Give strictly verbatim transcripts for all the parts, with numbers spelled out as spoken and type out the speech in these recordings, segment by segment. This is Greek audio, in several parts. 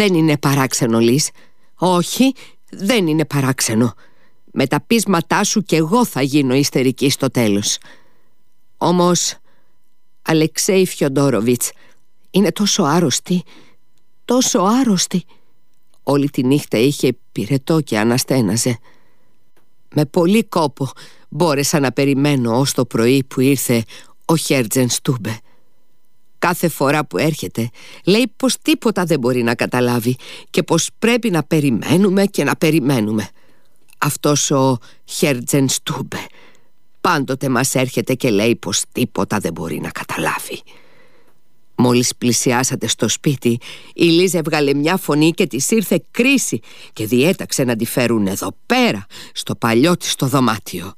Δεν είναι παράξενο, Λις. Όχι, δεν είναι παράξενο. Με τα πείσματά σου κι εγώ θα γίνω ιστερική στο τέλος. Όμως, Αλεξέη Φιοντόροβιτς είναι τόσο άρρωστη, τόσο άρρωστη. Όλη τη νύχτα είχε πυρετό και αναστέναζε. Με πολύ κόπο μπόρεσα να περιμένω ως το πρωί που ήρθε ο Χέρτζεν Στούμπε. Κάθε φορά που έρχεται λέει πως τίποτα δεν μπορεί να καταλάβει και πως πρέπει να περιμένουμε και να περιμένουμε. Αυτός ο Χέρτζεν Στούμπε πάντοτε μας έρχεται και λέει πως τίποτα δεν μπορεί να καταλάβει. Μόλις πλησιάσατε στο σπίτι, η Λίζ έβγαλε μια φωνή και της ήρθε κρίση και διέταξε να τη φέρουν εδώ πέρα, στο παλιό της το δωμάτιο.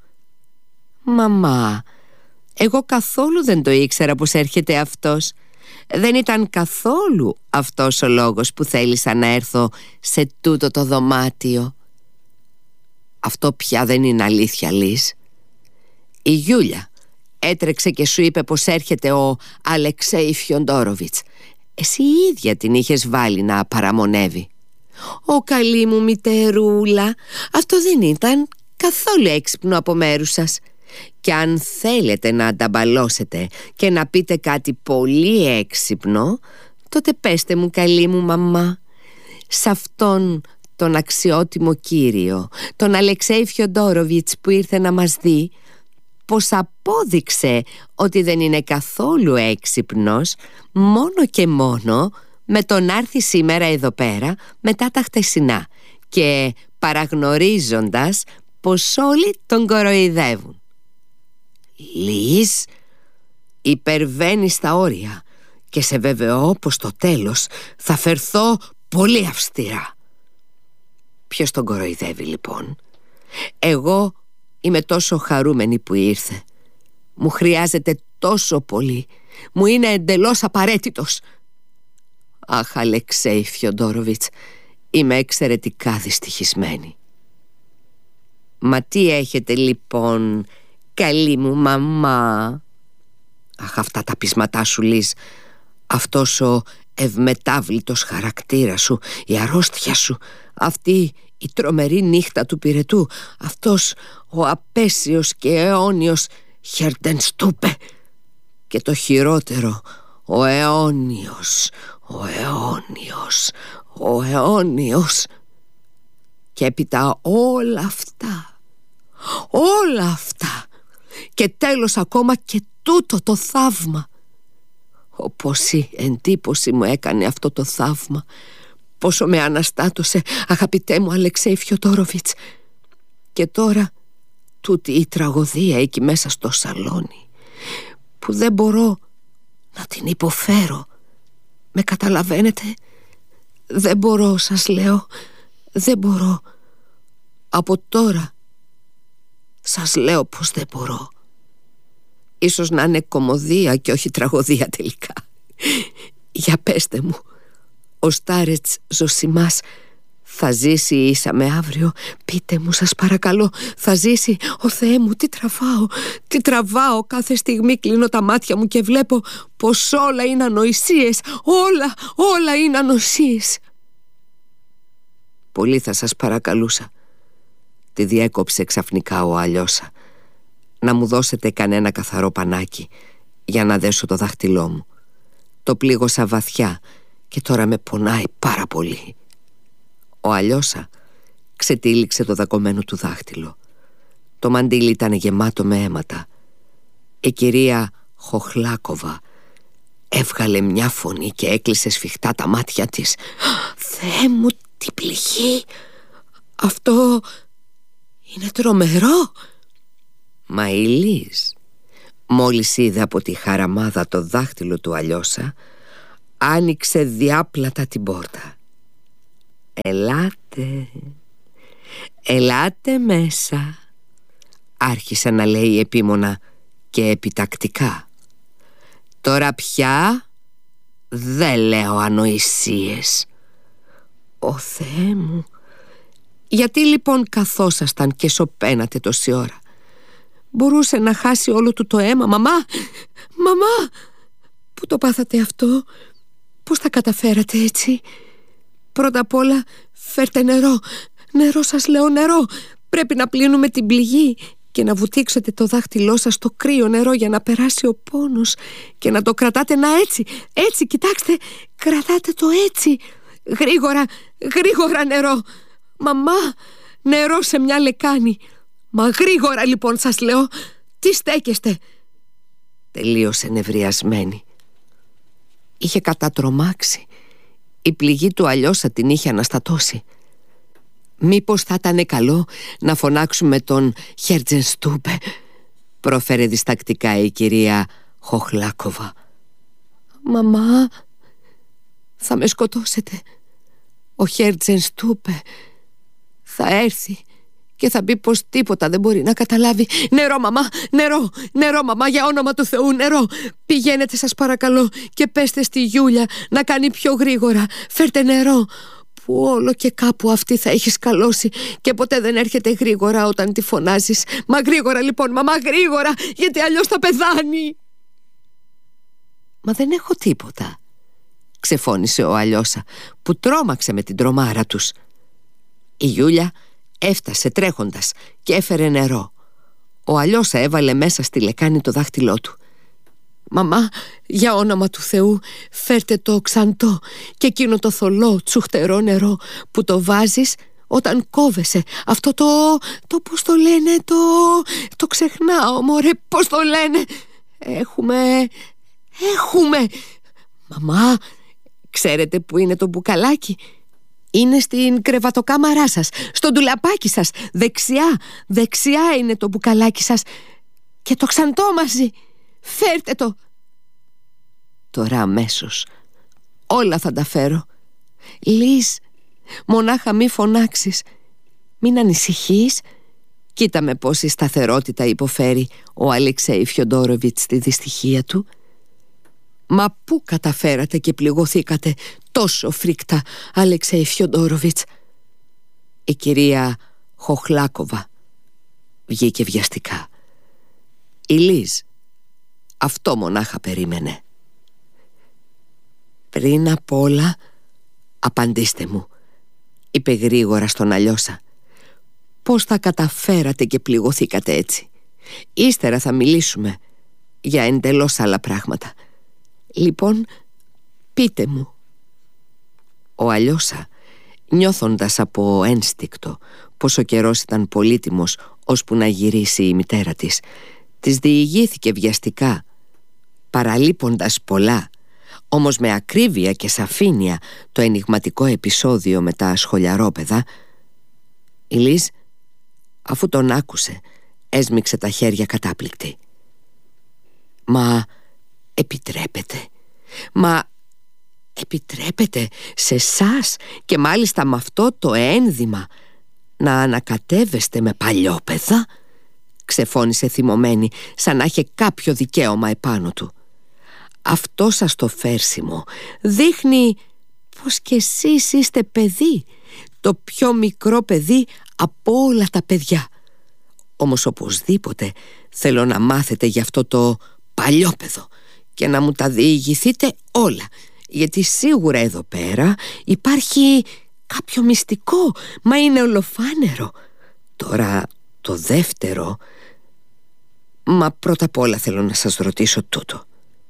«Μαμά, εγώ καθόλου δεν το ήξερα πως έρχεται αυτός. Δεν ήταν καθόλου αυτός ο λόγος που θέλησα να έρθω σε τούτο το δωμάτιο». «Αυτό πια δεν είναι αλήθεια, Λίζ. Η Γιούλια έτρεξε και σου είπε πως έρχεται ο Αλεξέη Φιοντόροβιτς. Εσύ η ίδια την είχες βάλει να παραμονεύει». «Ω καλή μου μητερούλα, αυτό δεν ήταν καθόλου έξυπνο από μέρους σας. Και αν θέλετε να ανταμπαλώσετε και να πείτε κάτι πολύ έξυπνο, τότε πέστε μου, καλή μου μαμά, σε αυτόν τον αξιότιμο κύριο, τον Αλεξέη Φιοντόροβιτς που ήρθε να μας δει, πως απόδειξε ότι δεν είναι καθόλου έξυπνος μόνο και μόνο με το να έρθει σήμερα εδώ πέρα μετά τα χτεσινά και παραγνωρίζοντας πως όλοι τον κοροϊδεύουν». «Λίζ, υπερβαίνεις τα όρια και σε βεβαιώ πως στο τέλος θα φερθώ πολύ αυστηρά». «Ποιος τον κοροϊδεύει λοιπόν? Εγώ είμαι τόσο χαρούμενη που ήρθε. Μου χρειάζεται τόσο πολύ. Μου είναι εντελώς απαραίτητος». «Αχ, Αλεξέη Φιοντόροβιτς, είμαι εξαιρετικά δυστυχισμένη». «Μα τι έχετε λοιπόν, καλή μου μαμά?» «Αχ, αυτά τα πείσματά σου, Λίζ. Αυτός ο ευμετάβλητος χαρακτήρας σου, η αρρώστια σου, αυτή η τρομερή νύχτα του πυρετού, αυτός ο απέσιος και αιώνιος Χέρτζεν Στούμπε, και το χειρότερο, ο αιώνιος, ο αιώνιος, ο αιώνιος. Και έπειτα όλα αυτά, όλα αυτά, και τέλος ακόμα και τούτο το θαύμα. Πόση εντύπωση μου έκανε αυτό το θαύμα, πόσο με αναστάτωσε, αγαπητέ μου Αλεξέη Φιοντόροβιτς. Και τώρα τούτη η τραγωδία εκεί μέσα στο σαλόνι, που δεν μπορώ να την υποφέρω. Με καταλαβαίνετε? Δεν μπορώ, σας λέω, δεν μπορώ. Από τώρα σας λέω πως δεν μπορώ. Ίσως να είναι κωμωδία και όχι τραγωδία τελικά. Για πέστε μου, ο Στάρετς Ζωσιμάς θα ζήσει ίσα με αύριο? Πείτε μου, σας παρακαλώ, θα ζήσει? Ο Θεέ μου, τι τραβάω, τι τραβάω. Κάθε στιγμή κλείνω τα μάτια μου και βλέπω πως όλα είναι ανοησίες. Όλα, όλα είναι ανοησίες. Πολύ θα σας παρακαλούσα, τη διέκοψε ξαφνικά ο Αλιώσα, να μου δώσετε κανένα καθαρό πανάκι για να δέσω το δάχτυλό μου. Το πλήγωσα βαθιά και τώρα με πονάει πάρα πολύ. Ο Αλιώσα ξετύλιξε το δακωμένο του δάχτυλο. Το μαντίλι ήταν γεμάτο με αίματα. Η κυρία Χοχλάκοβα έβγαλε μια φωνή και έκλεισε σφιχτά τα μάτια της. «Θεέ μου, τι πληγή! Αυτό είναι τρομερό!» Μα η Λίζ, μόλις είδε από τη χαραμάδα το δάχτυλο του Αλιώσα, άνοιξε διάπλατα την πόρτα. «Ελάτε, ελάτε μέσα», άρχισε να λέει επίμονα και επιτακτικά. «Τώρα πια δεν λέω ανοησίες». «Ω Θεέ μου, γιατί λοιπόν καθόσασταν και σωπαίνατε τόση ώρα? Μπορούσε να χάσει όλο του το αίμα. Μαμά, μαμά, πού το πάθατε αυτό? Πώς τα καταφέρατε έτσι? πρώτα απ' όλα φέρτε νερό. Νερό σας λέω, νερό. Πρέπει να πλύνουμε την πληγή και να βουτήξετε το δάχτυλό σας στο κρύο νερό για να περάσει ο πόνος. Και να το κρατάτε να έτσι, έτσι, κοιτάξτε, κρατάτε το έτσι. Γρήγορα, γρήγορα νερό. Μαμά, νερό σε μια λεκάνη. Μα γρήγορα λοιπόν σας λέω. Τι στέκεστε? Τελείωσε νευριασμένη. Είχε κατατρομάξει. Η πληγή του Αλιώσα την είχε αναστατώσει. «Μήπως θα ήταν καλό να φωνάξουμε τον Χέρτζενστούπε», πρόφερε διστακτικά η κυρία Χοχλάκοβα. «Μαμά, θα με σκοτώσετε. Ο Χέρτζενστούπε θα έρθει και θα πει πως τίποτα δεν μπορεί να καταλάβει. Νερό, μαμά, νερό, νερό, μαμά, για όνομα του Θεού, νερό. Πηγαίνετε σας παρακαλώ και πέστε στη Γιούλια να κάνει πιο γρήγορα. Φέρτε νερό, που όλο και κάπου αυτή θα έχει σκαλώσει και ποτέ δεν έρχεται γρήγορα όταν τη φωνάζεις. Μα γρήγορα λοιπόν, μαμά, γρήγορα, γιατί αλλιώς θα πεθάνει». «Μα δεν έχω τίποτα», ξεφώνησε ο Αλιώσα, που τρόμαξε με την τρομάρα τους. Η Γιούλια έφτασε τρέχοντας και έφερε νερό. Ο Αλιώσα έβαλε μέσα στη λεκάνη το δάχτυλό του. «Μαμά, για όνομα του Θεού, φέρτε το ξαντό και εκείνο το θολό τσουχτερό νερό που το βάζεις όταν κόβεσαι. Αυτό το... το πώς το λένε, το... το ξεχνάω, μωρέ, πώς το λένε. Έχουμε... έχουμε... Μαμά, ξέρετε που είναι το μπουκαλάκι? Είναι στην κρεβατοκάμαρά σας, στο ντουλαπάκι σας. Δεξιά, δεξιά είναι το μπουκαλάκι σας. Και το ξαντό μαζί. Φέρτε το». «Τώρα αμέσως. Όλα θα τα φέρω. Λίζ, μονάχα μη φωνάξεις. Μην ανησυχείς. Κοίτα με πόση σταθερότητα υποφέρει ο Αλεξέη Φιοντόροβιτς στη δυστυχία του. Μα πού καταφέρατε και πληγωθήκατε τόσο φρικτά, Αλεξέη Φιοντόροβιτς?» Η κυρία Χοχλάκοβα βγήκε βιαστικά. Η Λίζ αυτό μονάχα περίμενε. «Πριν απ' όλα, απαντήστε μου», είπε γρήγορα στον Αλιώσα, «πώς θα καταφέρατε και πληγωθήκατε έτσι? Ύστερα θα μιλήσουμε για εντελώς άλλα πράγματα. Λοιπόν, πείτε μου». Ο Αλιώσα, νιώθοντας από ένστικτο πως ο καιρός ήταν πολύτιμος ώσπου να γυρίσει η μητέρα της, της διηγήθηκε βιαστικά, παραλείποντας πολλά, όμως με ακρίβεια και σαφήνεια, το ενιγματικό επεισόδιο με τα σχολιαρόπαιδα. Η Λίζ, αφού τον άκουσε, έσμιξε τα χέρια κατάπληκτη. «Μα επιτρέπετε, μα επιτρέπετε σε σας και μάλιστα με αυτό το ένδυμα να ανακατεύεστε με παλιόπαιδα?» ξεφώνησε θυμωμένη, σαν να είχε κάποιο δικαίωμα επάνω του. «Αυτό σας το φέρσιμο δείχνει πως κι εσείς είστε παιδί, το πιο μικρό παιδί από όλα τα παιδιά. Όμως οπωσδήποτε θέλω να μάθετε γι' αυτό το παλιόπαιδο και να μου τα διηγηθείτε όλα, γιατί σίγουρα εδώ πέρα υπάρχει κάποιο μυστικό, μα είναι ολοφάνερο. Τώρα το δεύτερο... Μα πρώτα απ' όλα θέλω να σας ρωτήσω τούτο.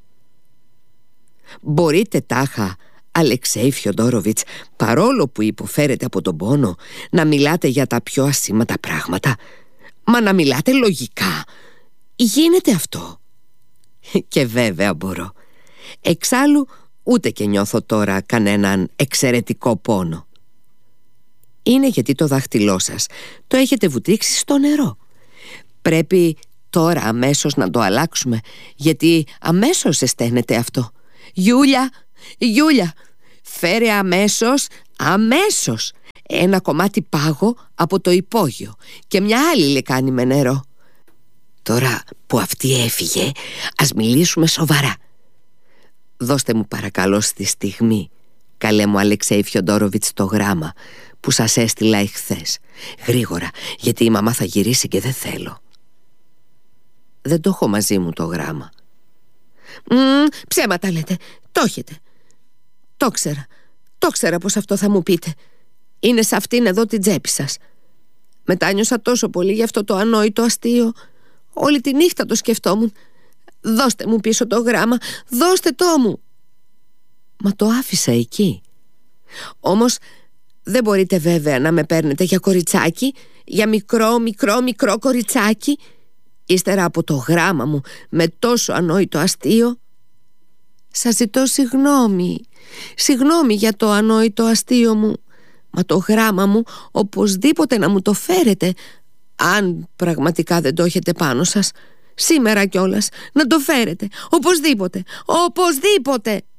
Μπορείτε τάχα, Αλεξέη Φιοντόροβιτς, παρόλο που υποφέρετε από τον πόνο, να μιλάτε για τα πιο ασήμαντα πράγματα? Μα να μιλάτε λογικά. Γίνεται αυτό?» «Και βέβαια μπορώ. Εξάλλου ούτε και νιώθω τώρα κανέναν εξαιρετικό πόνο. Είναι γιατί το δάχτυλό σας το έχετε βουτήξει στο νερό. Πρέπει τώρα αμέσως να το αλλάξουμε, γιατί αμέσως αισθάνεται αυτό. Γιούλια, Γιούλια, φέρε αμέσως, αμέσως ένα κομμάτι πάγο από το υπόγειο και μια άλλη λεκάνη με νερό. Τώρα που αυτή έφυγε, ας μιλήσουμε σοβαρά. Δώστε μου παρακαλώ στη στιγμή, καλέ μου Αλεξέη Φιοντόροβιτς, το γράμμα που σας έστειλα εχθές. Γρήγορα, γιατί η μαμά θα γυρίσει και δεν θέλω». «Δεν το έχω μαζί μου το γράμμα». «Μ, ψέματα λέτε, το έχετε. Το ξέρα, Το ξέρα πως αυτό θα μου πείτε. Είναι σε αυτήν εδώ την τσέπη σας. Μετάνιωσα τόσο πολύ για αυτό το ανόητο αστείο. Όλη τη νύχτα το σκεφτόμουν. Δώστε μου πίσω το γράμμα, δώστε το μου. Μα το άφησα εκεί. Όμως δεν μπορείτε βέβαια να με παίρνετε για κοριτσάκι, για μικρό μικρό μικρό κοριτσάκι, ύστερα από το γράμμα μου με τόσο ανόητο αστείο. Σας ζητώ συγγνώμη. Συγγνώμη για το ανόητο αστείο μου. Μα το γράμμα μου οπωσδήποτε να μου το φέρετε, αν πραγματικά δεν το έχετε πάνω σας. Σήμερα κιόλας να το φέρετε. Οπωσδήποτε. Οπωσδήποτε.